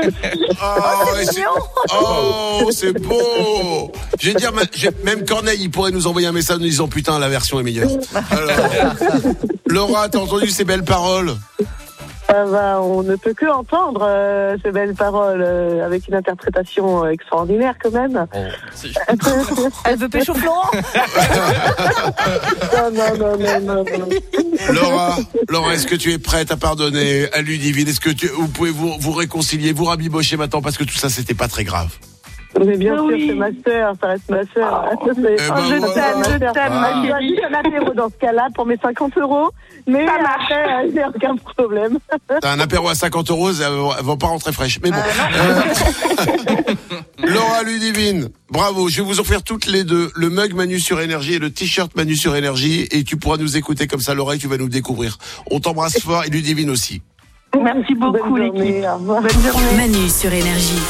C'est beau. Je vais dire, même Corneille, il pourrait nous envoyer un message nous disant putain, la version est meilleure. Alors, Laura, t'as entendu ces belles paroles? On ne peut que entendre ces belles paroles avec une interprétation extraordinaire quand même. Elle veut pécho Florent. Non. Laura, est-ce que tu es prête à pardonner à Ludivine? Est-ce que vous pouvez vous réconcilier, vous rabibocher maintenant parce que tout ça c'était pas très grave? Mais bien sûr, c'est ma sœur, ça reste ma sœur. Je t'aime, ma chérie. J'ai un apéro dans ce cas-là pour mes 50 €, mais après, il n'y a aucun problème. T'as un apéro à 50 €, elles vont pas rentrer fraîches. Mais bon. Laura, Ludivine, bravo. Je vais vous offrir toutes les deux le mug Manu sur Énergie et le t-shirt Manu sur Énergie, et tu pourras nous écouter comme ça, Laura, et tu vas nous découvrir. On t'embrasse fort, et Ludivine aussi. Merci beaucoup, l'équipe. Bonne journée. Manu sur Énergie.